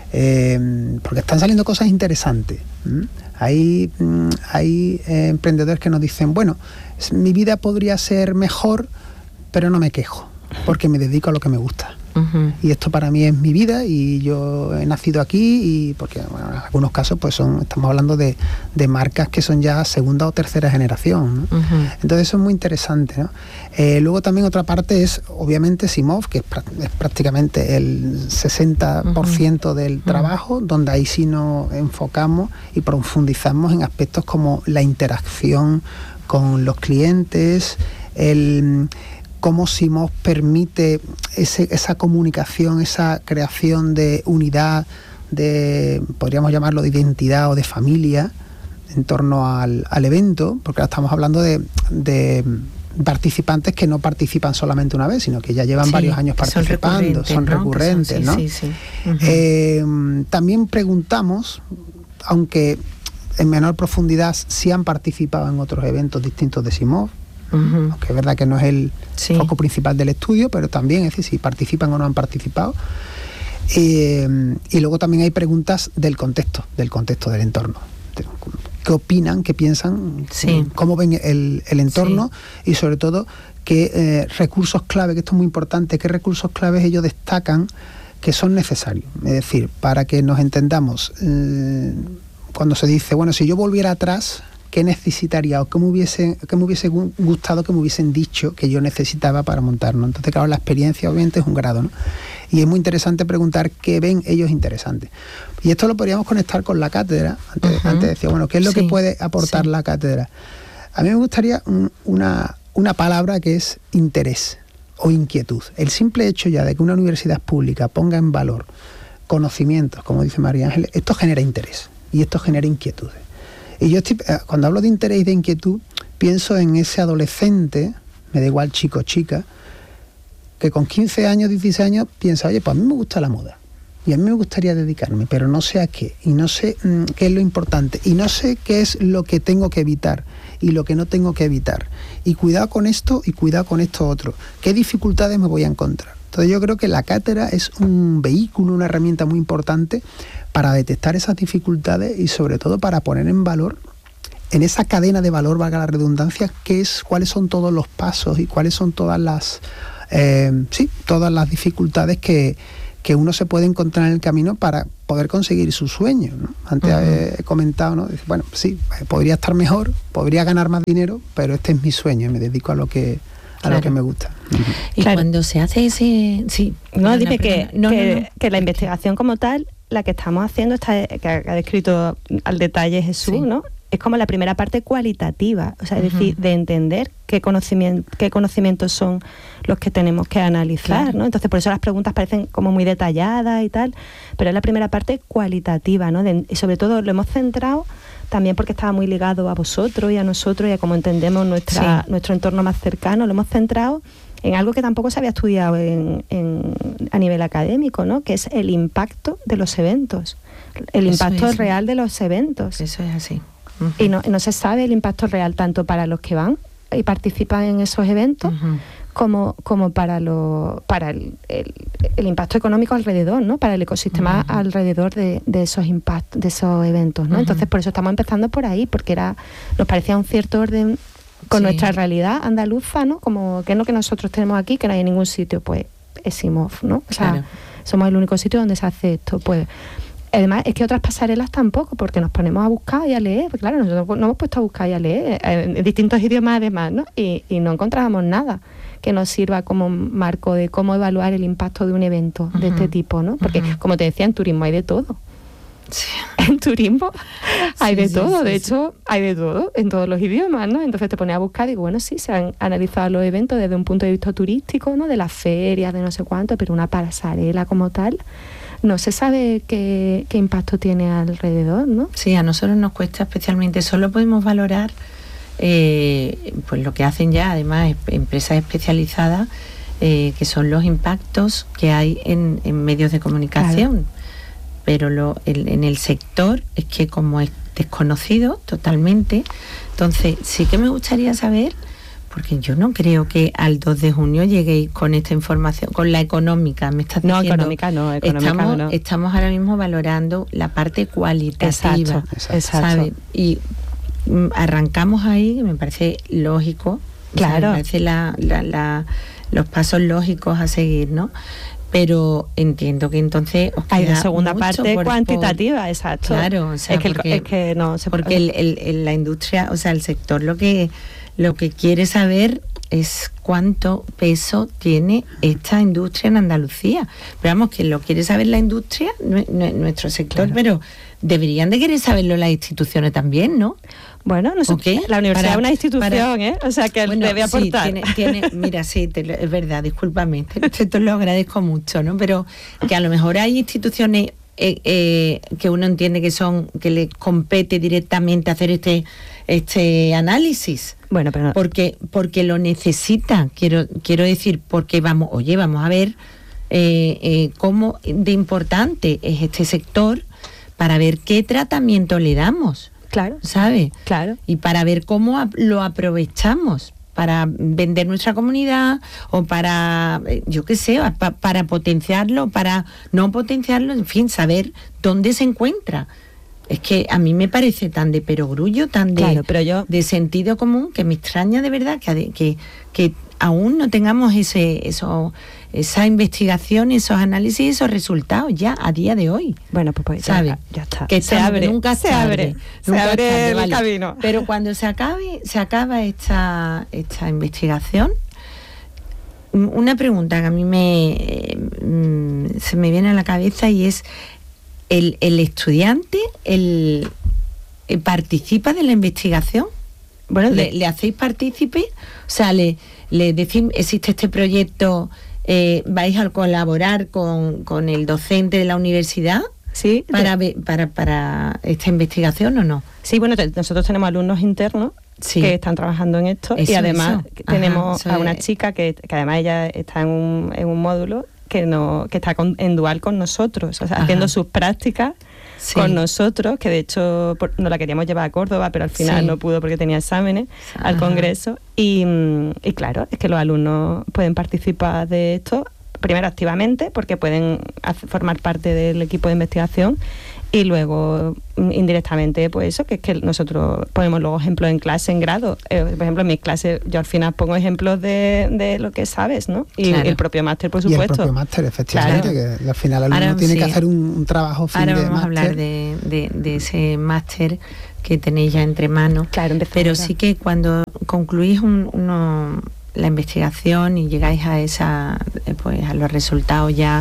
Eh, porque están saliendo cosas interesantes. ¿Mm? Hay, mm, hay eh, emprendedores que nos dicen, bueno, mi vida podría ser mejor, pero no me quejo, porque me dedico a lo que me gusta. Uh-huh. Y esto para mí es mi vida y yo he nacido aquí y porque bueno, en algunos casos pues son estamos hablando de, de marcas que son ya segunda o tercera generación, ¿no? Uh-huh. Entonces eso es muy interesante, ¿no? Eh, luego también otra parte es obviamente SIMOV, que es, pr- es prácticamente el sesenta por ciento uh-huh. del trabajo, uh-huh. donde ahí sí nos enfocamos y profundizamos en aspectos como la interacción con los clientes, el cómo SIMOV permite ese, esa comunicación, esa creación de unidad, de podríamos llamarlo de identidad o de familia en torno al, al evento, porque ahora estamos hablando de, de participantes que no participan solamente una vez, sino que ya llevan sí, varios años participando, son recurrentes, ¿no? Sí, sí, sí. Uh-huh. Eh, también preguntamos, aunque en menor profundidad, si han participado en otros eventos distintos de SIMOV. Uh-huh. Aunque es verdad que no es el sí. foco principal del estudio, pero también, es decir, si participan o no han participado. Eh, y luego también hay preguntas del contexto, del contexto del entorno. ¿Qué opinan, qué piensan, sí. cómo ven el, el entorno sí. y sobre todo qué eh, recursos clave, que esto es muy importante, qué recursos claves ellos destacan que son necesarios? Es decir, para que nos entendamos, eh, cuando se dice, bueno, si yo volviera atrás, qué necesitaría o qué me hubiese, qué me hubiese gustado que me hubiesen dicho que yo necesitaba para montar, ¿no? Entonces, claro, la experiencia obviamente es un grado, ¿no? Y es muy interesante preguntar qué ven ellos interesantes. Y esto lo podríamos conectar con la cátedra. Antes, uh-huh. antes decía, bueno, ¿qué es lo sí. que puede aportar sí. la cátedra? A mí me gustaría un, una, una palabra que es interés o inquietud. El simple hecho ya de que una universidad pública ponga en valor conocimientos, como dice María Ángeles, esto genera interés y esto genera inquietudes. Y yo estoy, cuando hablo de interés y de inquietud, pienso en ese adolescente, me da igual chico o chica, que con quince años, dieciséis años, piensa, oye, pues a mí me gusta la moda y a mí me gustaría dedicarme, pero no sé a qué, y no sé mmm, qué es lo importante, y no sé qué es lo que tengo que evitar y lo que no tengo que evitar. Y cuidado con esto y cuidado con esto otro. ¿Qué dificultades me voy a encontrar? Entonces yo creo que la cátedra es un vehículo, una herramienta muy importante para detectar esas dificultades y sobre todo para poner en valor, en esa cadena de valor, valga la redundancia, qué es, cuáles son todos los pasos y cuáles son todas las eh, sí, todas las dificultades que, que uno se puede encontrar en el camino para poder conseguir su sueño, ¿no? Antes uh-huh. he comentado, ¿no? Bueno, sí, podría estar mejor, podría ganar más dinero, pero este es mi sueño y me dedico a lo que a claro. lo que me gusta. Uh-huh. Y claro. cuando se hace ese... Sí, no, dime que, no, que, no, no. que la investigación como tal, la que estamos haciendo, está, que ha descrito al detalle Jesús, sí. ¿no? Es como la primera parte cualitativa, o sea, es uh-huh. decir, de entender qué conocimiento, qué conocimientos son los que tenemos que analizar, claro. ¿no? Entonces, por eso las preguntas parecen como muy detalladas y tal, pero es la primera parte cualitativa, ¿no? De, y sobre todo lo hemos centrado también porque estaba muy ligado a vosotros y a nosotros y a cómo entendemos nuestra, sí. nuestro entorno más cercano, lo hemos centrado en algo que tampoco se había estudiado en, en, a nivel académico, ¿no? Que es el impacto de los eventos, el eso impacto es, real de los eventos. Eso es así. Uh-huh. Y no, no se sabe el impacto real tanto para los que van y participan en esos eventos uh-huh. como, como para, lo, para el, el, el impacto económico alrededor, ¿no? Para el ecosistema uh-huh. alrededor de, de esos impactos, de esos eventos, ¿no? Uh-huh. Entonces por eso estamos empezando por ahí, porque era nos parecía un cierto orden con sí. nuestra realidad andaluza, ¿no? Como que es lo que nosotros tenemos aquí, que no hay en ningún sitio, pues es I M O F, ¿no? O sea, claro. somos el único sitio donde se hace esto, pues. Además, es que otras pasarelas tampoco, porque nos ponemos a buscar y a leer, porque claro, nosotros nos hemos puesto a buscar y a leer en distintos idiomas además, ¿no? Y, y no encontrábamos nada que nos sirva como marco de cómo evaluar el impacto de un evento uh-huh. de este tipo, ¿no? Porque, uh-huh. como te decía, en turismo hay de todo. Sí. En turismo hay sí, de sí, todo, sí, de sí. hecho, hay de todo en todos los idiomas, ¿no? Entonces te pones a buscar y digo, bueno, sí, se han analizado los eventos desde un punto de vista turístico, ¿no? De las ferias, de no sé cuánto, pero una pasarela como tal... no se sabe qué, qué impacto tiene alrededor, ¿no? Sí, a nosotros nos cuesta especialmente, solo podemos valorar eh, pues lo que hacen ya, además, empresas especializadas, eh, que son los impactos que hay en, en medios de comunicación. Claro. Pero lo, el, en el sector es que como es desconocido totalmente, entonces sí que me gustaría saber... Porque yo no creo que al dos de junio lleguéis con esta información, con la económica, me estás diciendo. No, económica no, económica estamos, no. Estamos ahora mismo valorando la parte cualitativa, exacto, exacto. ¿sabes? Y mm, arrancamos ahí, que me parece lógico, claro. o sea, me parece la, la, la, los pasos lógicos a seguir, ¿no? Pero entiendo que entonces os queda hay la segunda parte por, cuantitativa, por, exacto. Claro, o sea, es que, porque, el, es que no se porque el, el, el, la industria, o sea, el sector lo que lo que quiere saber es cuánto peso tiene esta industria en Andalucía. Pero vamos, que lo quiere saber la industria, nuestro sector, claro. pero deberían de querer saberlo las instituciones también, ¿no? Bueno, no sé, okay. la universidad para, es una institución, para, ¿eh? O sea, que bueno, debe aportar. Sí, tiene, tiene, mira, sí, te lo, es verdad, discúlpame, te, te, te lo agradezco mucho, ¿no? Pero que a lo mejor hay instituciones eh, eh, que uno entiende que son, que le compete directamente hacer este este análisis. Bueno, pero no. porque porque lo necesita, quiero quiero decir, porque vamos, oye, vamos a ver eh, eh, cómo de importante es este sector para ver qué tratamiento le damos. Claro. ¿Sabes? Claro. Y para ver cómo a, lo aprovechamos para vender nuestra comunidad o para, yo qué sé, pa, para potenciarlo, para no potenciarlo, en fin, saber dónde se encuentra. Es que a mí me parece tan de perogrullo, tan de, claro, pero yo... de sentido común, que me extraña de verdad que, que, que aún no tengamos ese eso esa investigación, esos análisis, esos resultados ya a día de hoy. Bueno, pues, pues ¿sabe? Ya, ya está. Que se abre, nunca se tarde, abre, nunca se abre tarde, el vale. camino. Pero cuando se acabe, se acaba esta, esta investigación, una pregunta que a mí me eh, se me viene a la cabeza y es el, el estudiante, el, el participa de la investigación. Bueno, ¿le, le hacéis partícipe? O sea, le, le decís, existe este proyecto, eh, vais a colaborar con, con el docente de la universidad, sí, para, de... para, para esta investigación, ¿o no? Sí, bueno, te, nosotros tenemos alumnos internos sí. que están trabajando en esto eso, y además eso. tenemos Ajá, a una es... chica que, que además ella está en un, en un módulo que no que está con, en dual con nosotros, o sea, Ajá. haciendo sus prácticas sí. con nosotros, que de hecho por, nos la queríamos llevar a Córdoba, pero al final sí. no pudo porque tenía exámenes Ajá. al Congreso y, y claro, es que los alumnos pueden participar de esto, primero activamente, porque pueden hacer, formar parte del equipo de investigación y luego indirectamente pues eso, que es que nosotros ponemos luego ejemplos en clase, en grado. Eh, por ejemplo, en mis clases yo al final pongo ejemplos de, de lo que sabes, ¿no? Y claro. el propio máster, por supuesto. Y el propio máster, efectivamente, claro. que al final el alumno tiene sí. que hacer un, un trabajo fin Ahora de vamos máster. a hablar de, de, de ese máster que tenéis ya entre manos. Claro, pero ya. sí que cuando concluís un, uno, la investigación y llegáis a esa pues a los resultados ya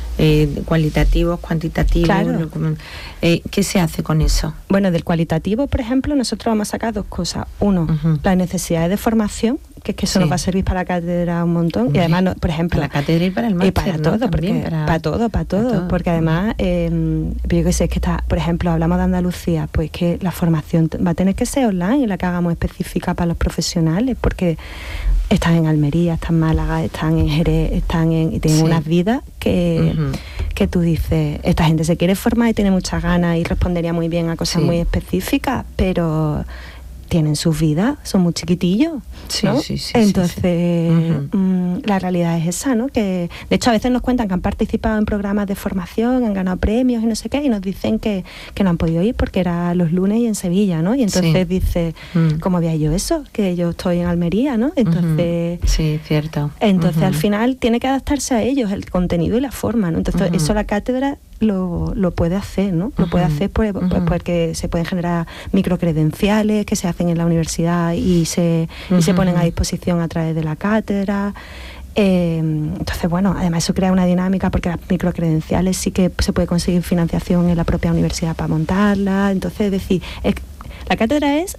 Eh, cualitativos, cuantitativos, claro. lo, eh, ¿qué se hace con eso? Bueno, del cualitativo, por ejemplo, nosotros vamos a sacar dos cosas. Uno, uh-huh. las necesidades de formación, que es que eso sí. nos va a servir para la cátedra un montón, uh-huh. y además, no, por ejemplo... Para la cátedra y para el máster, y para ¿no? todo, También, porque, para, para todo, para todo, para todo. Porque además, eh, yo qué sé, es que está, por ejemplo, hablamos de Andalucía, pues que la formación va a tener que ser online y la que hagamos específica para los profesionales, porque están en Almería, están en Málaga, están en Jerez, están en... y tienen sí. unas vidas que, uh-huh. que tú dices, esta gente se quiere formar y tiene muchas ganas y respondería muy bien a cosas sí. muy específicas, pero tienen sus vidas, son muy chiquitillos, sí, ¿no? Sí, sí, Entonces, sí, sí. Uh-huh. la realidad es esa, ¿no? Que de hecho a veces nos cuentan que han participado en programas de formación, han ganado premios y no sé qué, y nos dicen que, que no han podido ir porque era los lunes y en Sevilla, ¿no? Y entonces sí. dice, uh-huh. ¿cómo había yo eso? Que yo estoy en Almería, ¿no? Entonces... Uh-huh. Sí, cierto. Entonces, uh-huh. al final tiene que adaptarse a ellos el contenido y la forma, ¿no? Entonces, uh-huh. eso la cátedra lo, lo puede hacer, ¿no? Lo uh-huh. puede hacer pues, uh-huh. pues, porque se pueden generar microcredenciales que se hacen en la universidad y se, uh-huh. y se ponen a disposición a través de la cátedra. Eh, entonces, bueno, además eso crea una dinámica porque las microcredenciales sí que se puede conseguir financiación en la propia universidad para montarla. Entonces, es decir, es, la cátedra es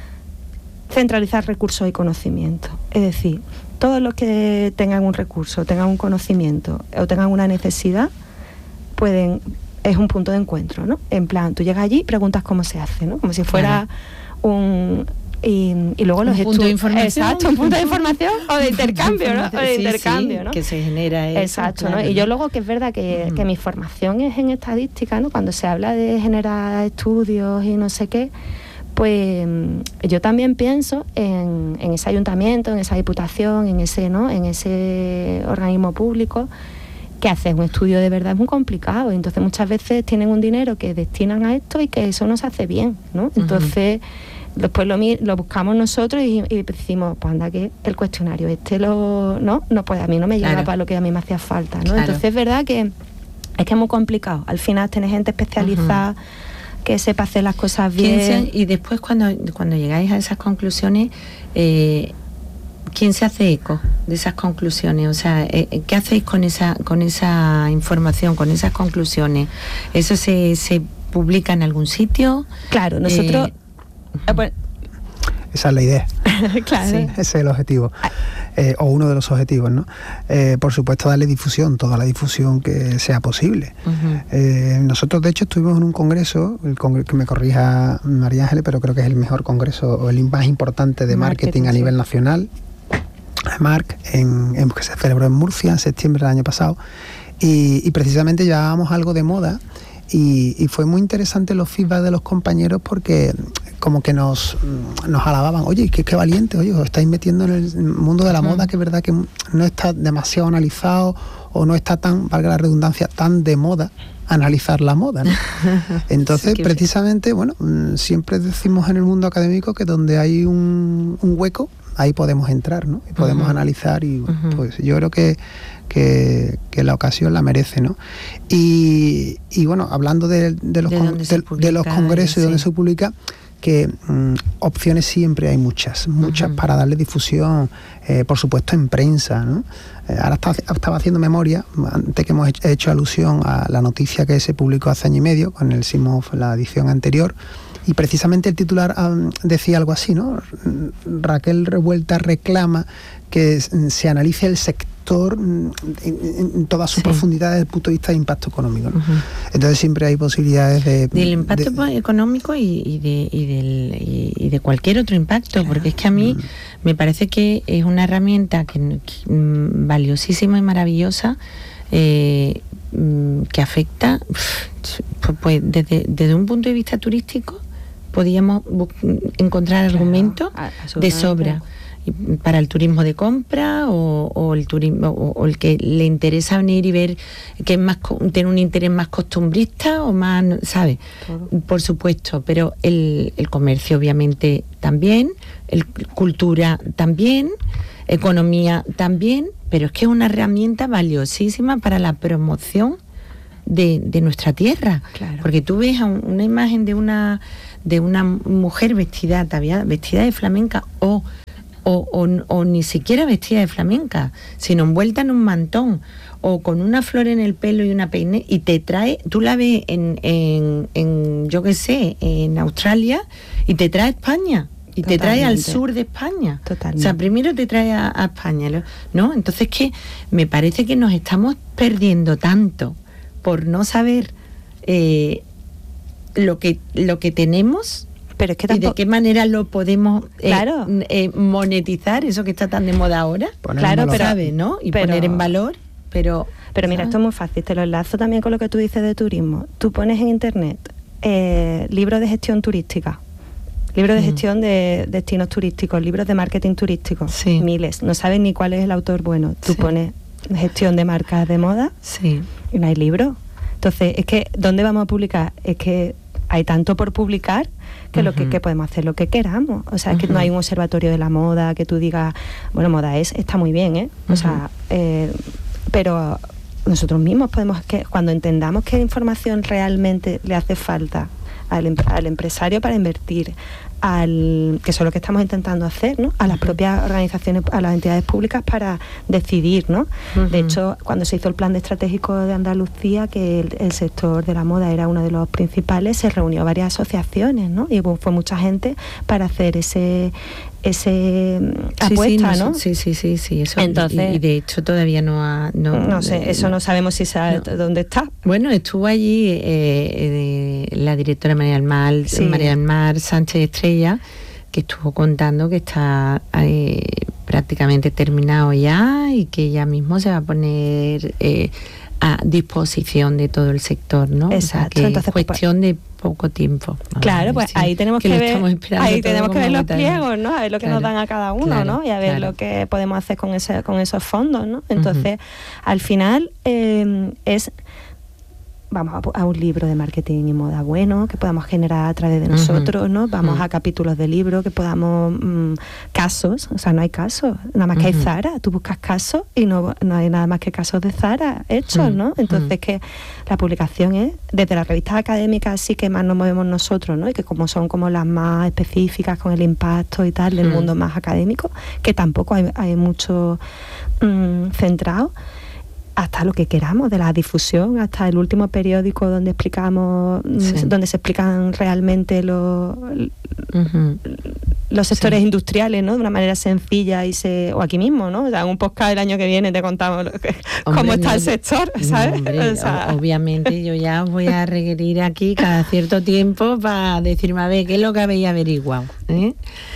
centralizar recursos y conocimiento. Es decir, todos los que tengan un recurso, tengan un conocimiento o tengan una necesidad, pueden, es un punto de encuentro, ¿no? En plan, tú llegas allí y preguntas cómo se hace, ¿no? Como si fuera claro. un... Y, y luego los un punto de información. Exacto, un punto de información o de intercambio, ¿no? O de sí, intercambio, sí, ¿no? Que se genera eso. Exacto, claro. ¿no? Y yo luego que es verdad que, uh-huh. que mi formación es en estadística, ¿no? Cuando se habla de generar estudios y no sé qué, pues yo también pienso en, en ese ayuntamiento, en esa diputación, en ese, ¿no? En ese organismo público, que hacer un estudio de verdad es muy complicado. Y entonces muchas veces tienen un dinero que destinan a esto y que eso no se hace bien, ¿no? Entonces uh-huh. después lo, lo buscamos nosotros y, y decimos, pues anda que el cuestionario este lo no no pues a mí no me llega claro. para lo que a mí me hacía falta, ¿no? Claro. Entonces es verdad que es que es muy complicado. Al final tener gente especializada uh-huh. que sepa hacer las cosas bien. Se, y después cuando, cuando llegáis a esas conclusiones, eh, ¿quién se hace eco de esas conclusiones? O sea, eh, ¿qué hacéis con esa con esa información, con esas conclusiones? ¿Eso se, se publica en algún sitio? Claro, nosotros... Eh, bueno, esa es la idea. Claro. Sí, ese es el objetivo. Eh, o uno de los objetivos, ¿no? Eh, por supuesto, darle difusión, toda la difusión que sea posible. Uh-huh. Eh, nosotros, de hecho, estuvimos en un congreso, el congre- que me corrija María Ángeles, pero creo que es el mejor congreso, o el más importante de marketing, marketing a sí. nivel nacional, Marc, en, en, que se celebró en Murcia en septiembre del año pasado, y, y precisamente llevábamos algo de moda, y, y fue muy interesante los feedback de los compañeros porque como que nos, nos alababan, oye, qué, qué valiente, oye, os estáis metiendo en el mundo de la uh-huh. moda, que es verdad que no está demasiado analizado o no está tan, valga la redundancia, tan de moda analizar la moda, ¿no? Entonces, sí, precisamente, bueno, siempre decimos en el mundo académico que donde hay un, un hueco, ahí podemos entrar, ¿no? Y podemos uh-huh. analizar y uh-huh. pues yo creo que, que, que la ocasión la merece, ¿no? Y, y bueno, hablando de, de, los, ¿De, con, de, publica, de los congresos sí. y donde se publica, que mmm, opciones siempre hay muchas, muchas uh-huh. para darle difusión, eh, por supuesto en prensa, ¿no? Eh, ahora está, estaba haciendo memoria, antes que hemos hecho alusión a la noticia que se publicó hace año y medio con el SIMOF, la edición anterior, y precisamente el titular um, decía algo así, ¿no? Raquel Revuelta reclama que se analice el sector en, en toda su sí. profundidad desde el punto de vista de impacto económico, ¿no? Uh-huh. Entonces siempre hay posibilidades de... Del impacto de, económico y, y, de, y, del, y, y de cualquier otro impacto, porque es que a mí uh-huh. me parece que es una herramienta que, que, valiosísima y maravillosa, eh, que afecta, pues, pues desde, desde un punto de vista turístico, podíamos encontrar claro, argumentos de sobra para el turismo de compra o, o el turismo o, o el que le interesa venir y ver que es más tiene un interés más costumbrista o más, ¿sabes? Claro. Por supuesto, pero el, el comercio obviamente también, el cultura también, economía también, pero es que es una herramienta valiosísima para la promoción de, de nuestra tierra, claro. Porque tú ves una imagen de una de una mujer vestida ataviada, vestida de flamenca o, o, o, o ni siquiera vestida de flamenca, sino envuelta en un mantón o con una flor en el pelo y una peine, y te trae, tú la ves en, en, en yo qué sé, en Australia, y te trae a España. Y Totalmente. Te trae al sur de España. Totalmente. O sea, primero te trae a, a España, ¿no? Entonces que me parece que nos estamos perdiendo tanto por no saber eh, lo que lo que tenemos, pero es que tampoco... y de qué manera lo podemos eh, claro. eh, monetizar, eso que está tan de moda ahora. Poner claro, pero sabe, ¿no? Y pero, poner en valor, pero pero mira, ¿sabes? Esto es muy fácil, te lo enlazo también con lo que tú dices de turismo. Tú pones en internet eh, libros de gestión turística, libros de mm. gestión de destinos turísticos, libros de marketing turístico, sí. miles. No sabes ni cuál es el autor bueno. Tú sí. pones gestión de marcas de moda sí. y no hay libro. Entonces, es que, ¿dónde vamos a publicar? Es que hay tanto por publicar que uh-huh. lo que, que podemos hacer lo que queramos. O sea, uh-huh. es que no hay un observatorio de la moda que tú digas, bueno, moda es, está muy bien, ¿eh? O uh-huh. sea, eh, pero nosotros mismos podemos, que cuando entendamos qué información realmente le hace falta al, al empresario para invertir, al que eso es lo que estamos intentando hacer, ¿no? A las propias organizaciones, a las entidades públicas para decidir, ¿no? Uh-huh. De hecho, cuando se hizo el plan estratégico de Andalucía, que el, el sector de la moda era uno de los principales, se reunió varias asociaciones, ¿no? Y fue mucha gente para hacer ese ese sí, apuesta, sí, ¿no? Sí, sí, sí, sí. Eso, Entonces, y, y de hecho todavía no ha... No, no sé, eso no sabemos si sabe no. dónde está. Bueno, estuvo allí eh, eh, la directora María del Mar, sí. María del Mar Sánchez Estrella, que estuvo contando que está eh, prácticamente terminado ya y que ya mismo se va a poner eh, a disposición de todo el sector, ¿no? Exacto. O sea, que entonces, es cuestión pues, de poco tiempo. Claro, pues sí, ahí tenemos que, que ver, ahí tenemos que ver los pliegos, ¿no? A ver lo que claro, nos dan a cada uno, claro, ¿no? Y a ver claro. lo que podemos hacer con ese, con esos fondos, ¿no? Entonces, uh-huh. al final eh, es vamos a, a un libro de marketing y moda bueno que podamos generar a través de nosotros, uh-huh. ¿no? Vamos uh-huh. a capítulos de libro que podamos mmm, casos, o sea, no hay casos, nada más uh-huh. que hay Zara, tú buscas casos y no, no hay nada más que casos de Zara hechos, uh-huh. ¿no? Entonces uh-huh. que la publicación es desde las revistas académicas sí que más nos movemos nosotros, ¿no? Y que como son como las más específicas con el impacto y tal del uh-huh. mundo más académico, que tampoco hay, hay mucho mmm, centrado, hasta lo que queramos de la difusión, hasta el último periódico donde explicamos, sí. donde se explican realmente los uh-huh. los sectores sí. industriales, ¿no? De una manera sencilla y se o aquí mismo, ¿no? O sea, en un podcast el año que viene te contamos lo que, hombre, cómo está no, el sector, ¿sabes? No, hombre, o sea, obviamente yo ya os voy a requerir aquí cada cierto tiempo para decirme a ver qué es lo que habéis averiguado, ¿eh?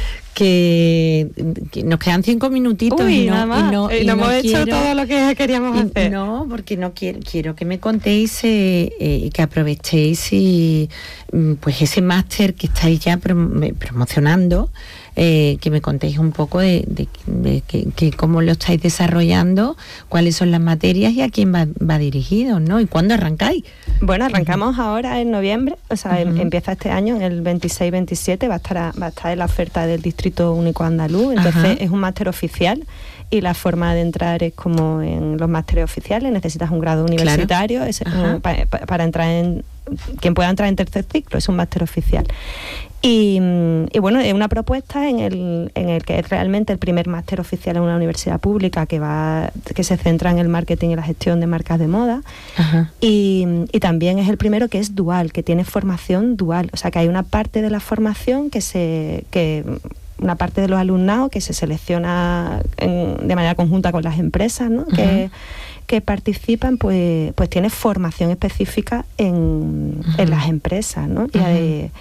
Que, que nos quedan cinco minutitos. Uy, y no, nada más. y no, y y no no hemos quiero, hecho todo lo que queríamos y, hacer. No, porque no quiero, quiero que me contéis eh, eh, y que aprovechéis y, pues ese máster que estáis ya prom- promocionando eh, que me contéis un poco de, de, de que, que cómo lo estáis desarrollando, cuáles son las materias y a quién va, va dirigido, ¿no? ¿Y cuándo arrancáis? Bueno, arrancamos uh-huh. ahora en noviembre, o sea, uh-huh. empieza este año, en el veintiséis veintisiete, va a estar a, va a estar en la oferta del Distrito Único Andaluz, entonces uh-huh. es un máster oficial. Y la forma de entrar es como en los másteres oficiales, necesitas un grado universitario, claro. es, um, pa, pa, para entrar en, quien pueda entrar en tercer ciclo, es un máster oficial. Y, y bueno, es una propuesta en el, en el que es realmente el primer máster oficial en una universidad pública que va que se centra en el marketing y la gestión de marcas de moda. Y, y también es el primero que es dual, que tiene formación dual, o sea que hay una parte de la formación que se... que una parte de los alumnados que se selecciona en, de manera conjunta con las empresas, ¿no? Uh-huh. que, que participan, pues, pues tiene formación específica en, uh-huh. en las empresas, ¿no? Uh-huh. Y, de,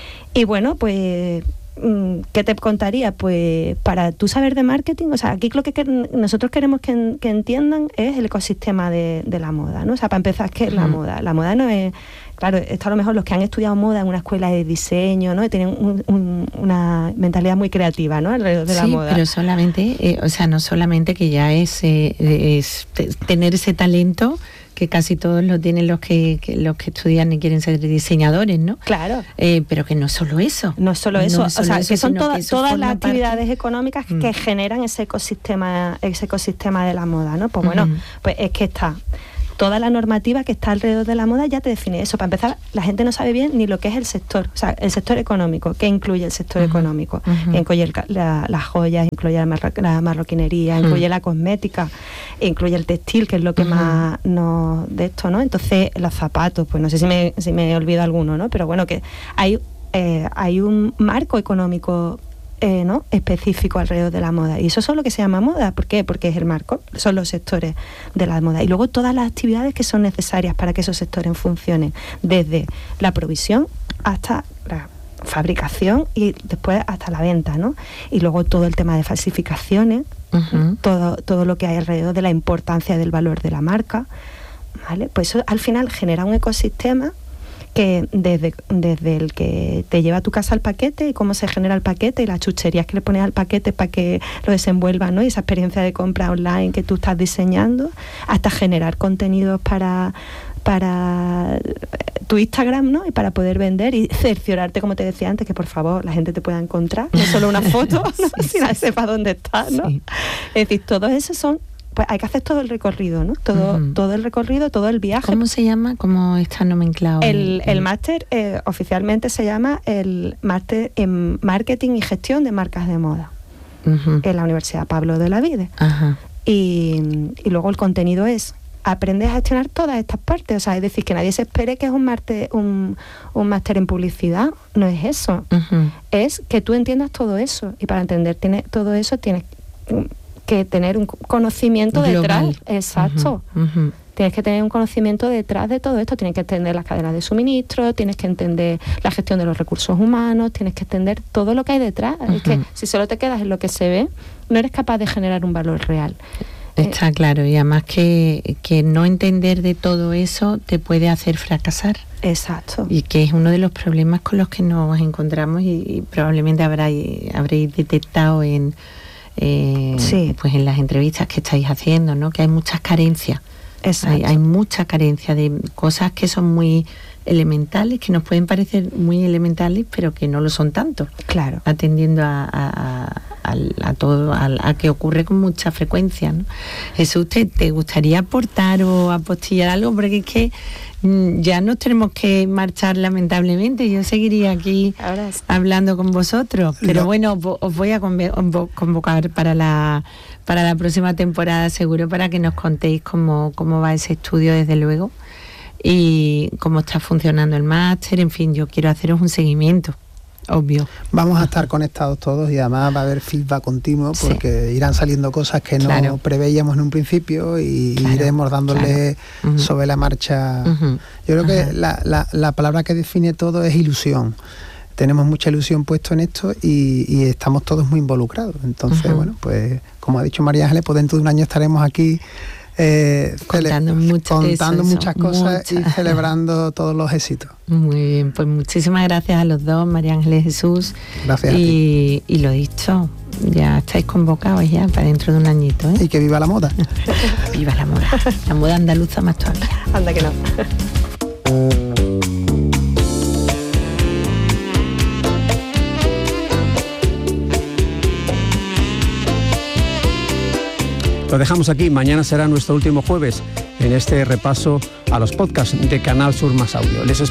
y bueno, pues ¿qué te contaría? Pues para tú saber de marketing, o sea, aquí lo que, que nosotros queremos que, que entiendan es el ecosistema de, de la moda, ¿no? O sea, para empezar, ¿qué es la moda? La moda no es... Claro, esto a lo mejor los que han estudiado moda en una escuela de diseño, ¿no? Tienen un, un, una mentalidad muy creativa, ¿no? Alrededor de sí, la moda. Pero solamente, eh, o sea, no solamente que ya es, eh, es t- tener ese talento que casi todos lo tienen los que, que los que estudian y quieren ser diseñadores, ¿no? Claro. Eh, pero que no es solo eso. No es solo eso, no es solo o sea, eso, que son toda, que todas las actividades parte... económicas mm. que generan ese ecosistema, ese ecosistema de la moda, ¿no? Pues uh-huh. bueno, pues es que está... Toda la normativa que está alrededor de la moda ya te define eso. Para empezar, la gente no sabe bien ni lo que es el sector, o sea, el sector económico. ¿Qué incluye el sector uh-huh. económico? Uh-huh. Incluye el, la, las joyas, incluye la, marro, la marroquinería, uh-huh. incluye la cosmética, incluye el textil, que es lo que uh-huh. más nos de esto, ¿no? Entonces, los zapatos, pues no sé si me, si me olvido alguno, ¿no? Pero bueno, que hay, eh, hay un marco económico Eh, ¿no? específico alrededor de la moda, y eso es lo que se llama moda. ¿Por qué? Porque es el marco, son los sectores de la moda, y luego todas las actividades que son necesarias para que esos sectores funcionen, desde la provisión hasta la fabricación y después hasta la venta, ¿no? Y luego todo el tema de falsificaciones, uh-huh. todo, todo lo que hay alrededor de la importancia del valor de la marca, ¿vale? Pues eso al final genera un ecosistema que desde, desde el que te lleva a tu casa el paquete y cómo se genera el paquete y las chucherías que le pones al paquete para que lo desenvuelva, ¿no? Y esa experiencia de compra online que tú estás diseñando, hasta generar contenidos para para tu Instagram, ¿no? Y para poder vender y cerciorarte, como te decía antes, que por favor la gente te pueda encontrar, no solo una foto, ¿no? Sí, si sí, sepa dónde estás, ¿no? Sí. Es decir, todos esos son... Pues hay que hacer todo el recorrido, ¿no? Todo, uh-huh. todo el recorrido, todo el viaje. ¿Cómo se llama? ¿Cómo está nomenclado? El, el máster eh, oficialmente se llama el máster en Marketing y Gestión de Marcas de Moda, uh-huh. en la Universidad Pablo de la Vide. Uh-huh. Y, y luego el contenido es aprender a gestionar todas estas partes, o sea, es decir, que nadie se espere que es un máster un, un máster en publicidad, no es eso. Uh-huh. Es que tú entiendas todo eso, y para entender tiene, todo eso tienes que tener un conocimiento global detrás, exacto. Uh-huh, uh-huh. Tienes que tener un conocimiento detrás de todo esto, tienes que entender las cadenas de suministro, tienes que entender la gestión de los recursos humanos, tienes que entender todo lo que hay detrás. Uh-huh. Es que si solo te quedas en lo que se ve, no eres capaz de generar un valor real. Está eh, claro, y además que, que no entender de todo eso te puede hacer fracasar. Exacto. Y que es uno de los problemas con los que nos encontramos y, y probablemente habréis, habréis detectado en... Eh, sí. pues en las entrevistas que estáis haciendo, ¿no? Que hay muchas carencias. Hay, hay mucha carencia de cosas que son muy elementales, que nos pueden parecer muy elementales, pero que no lo son tanto. Claro. Atendiendo a, a, a, a todo, a, a que ocurre con mucha frecuencia, ¿no? Jesús, ¿te, te gustaría aportar o apostillar algo? Porque es que ya nos tenemos que marchar, lamentablemente. Yo seguiría aquí sí. hablando con vosotros, pero no. bueno, os voy a convocar para la para la próxima temporada, seguro, para que nos contéis cómo, cómo va ese estudio, desde luego, y cómo está funcionando el máster. En fin, yo quiero haceros un seguimiento, obvio. Vamos a estar conectados todos y además va a haber feedback continuo, porque sí. irán saliendo cosas que no claro. preveíamos en un principio y claro, iremos dándole claro. uh-huh. sobre la marcha. Uh-huh. Yo creo uh-huh. que la, la, la palabra que define todo es ilusión. Tenemos mucha ilusión puesto en esto y, y estamos todos muy involucrados. Entonces, uh-huh. bueno, pues como ha dicho María Ángeles, pues dentro de un año estaremos aquí eh, contando, mucho, contando eso, muchas eso, cosas mucha. y celebrando todos los éxitos. Muy bien, pues muchísimas gracias a los dos, María Ángeles, Jesús. Gracias y, a ti. Y lo dicho, ya estáis convocados ya para dentro de un añito, ¿eh? Y que viva la moda. Viva la moda, la moda andaluza más todavía. Anda que no. Lo dejamos aquí, mañana será nuestro último jueves en este repaso a los podcasts de Canal Sur Más Audio. Les